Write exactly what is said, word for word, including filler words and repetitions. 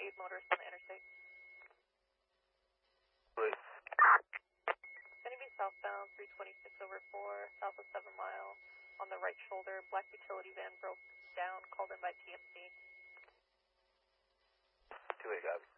speed motorist on the interstate. Right. Going to be southbound, three twenty-six over four, south of seven mile, on the right shoulder. Black utility van broke down, called in by T M C. two eight, guys.